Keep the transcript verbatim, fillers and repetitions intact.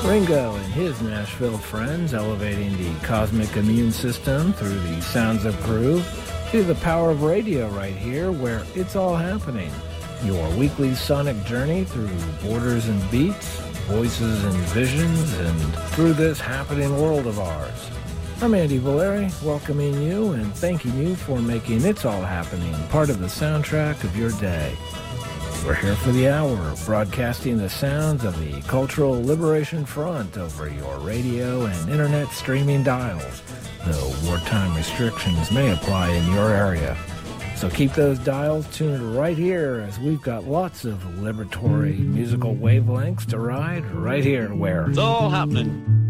Ringo and his Nashville friends elevating the cosmic immune system through the sounds of groove, through the power of radio right here where it's all happening. Your weekly sonic journey through borders and beats, voices and visions, and through this happening world of ours. I'm Andy Valeri, welcoming you and thanking you for making It's All Happening part of the soundtrack of your day. We're here for the hour, broadcasting the sounds of the Cultural Liberation Front over your radio and internet streaming dials, though wartime restrictions may apply in your area. So keep those dials tuned right here, as we've got lots of liberatory musical wavelengths to ride right here where it's all happening.